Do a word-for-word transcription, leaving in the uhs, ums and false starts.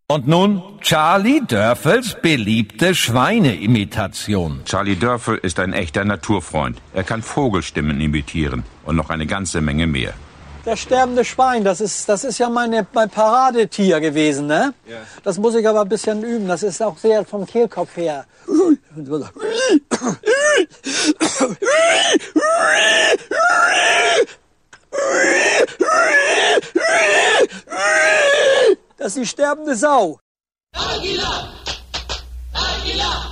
Und nun Charlie Dörfels beliebte Schweineimitation. Charlie Dörfel ist ein echter Naturfreund. Er kann Vogelstimmen imitieren und noch eine ganze Menge mehr. Das sterbende Schwein, das ist, das ist ja meine, mein Paradetier gewesen, ne? Ja. Das muss ich aber ein bisschen üben. Das ist auch sehr vom Kehlkopf her. Das ist die sterbende Sau. Aguilar! Aguilar!